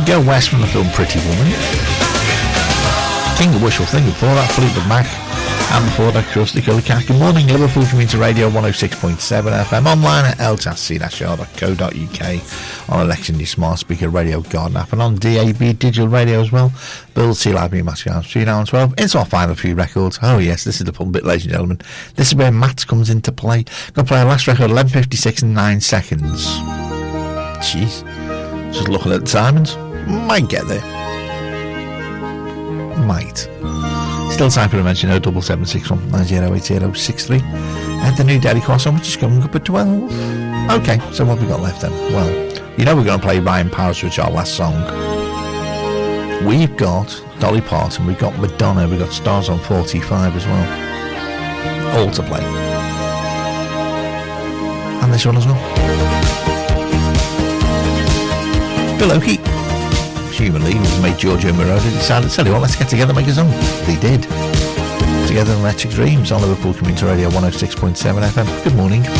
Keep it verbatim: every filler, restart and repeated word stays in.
Go West from the film Pretty Woman. King of Wishful Thinking before that, Fleetwood Mac. And before that, Krusty Curly Cat. Good morning, Liverpool Community Radio one oh six point seven F M. Online at l t a s c dash r dot co dot u k. On Election Your Smart Speaker Radio Garden app. And on D A B Digital Radio as well. Bill C. Library, Matthew Arms, three now and twelve. Into our final few records. Oh yes, this is the fun bit, ladies and gentlemen. This is where Matt comes into play. Going to play our last record, eleven fifty-six and nine seconds. Jeez. Just looking at the timings. Might get there. Might. Still time for a mention oh seven seven six one nine oh eight oh six three. And the new Daily Cross on, which is coming up at twelve. Okay, so what have we got left then? Well, you know we're going to play Ryan Paris, which is our last song. We've got Dolly Parton, we've got Madonna, we've got Stars on forty-five as well. All to play. And this one as well. Bill Oakey. Human League was made Giorgio Moroder decided, tell you what, let's get together and make a song. They did. Together in Electric Dreams on Liverpool Community Radio one oh six point seven F M. Good morning.